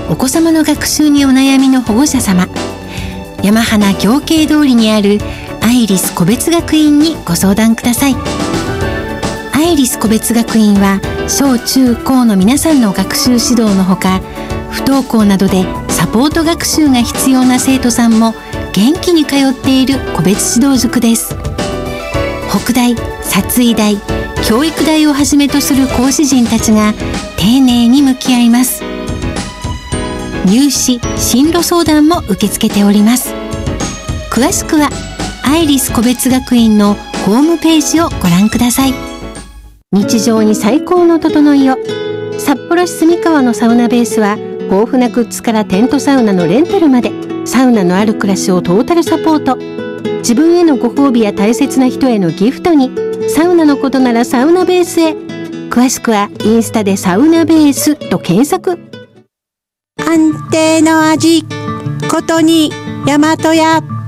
お子様の学習にお悩みの保護者様、山花行慶通りにあるアイリス個別学院にご相談ください。アイリス個別学院は小中高の皆さんの学習指導のほか、不登校などでサポート学習が必要な生徒さんも元気に通っている個別指導塾です。北大、殺医大、教育大をはじめとする講師陣たちが丁寧に向き合います。入試・進路相談も受け付けております。詳しくはアイリス個別学院のホームページをご覧ください。日常に最高の整いを。札幌市住川のサウナベースは豊富なグッズからテントサウナのレンタルまで、サウナのある暮らしをトータルサポート。自分へのご褒美や大切な人へのギフトに、サウナのことならサウナベースへ。詳しくはインスタでサウナベースと検索。 安定の味ことに大和屋。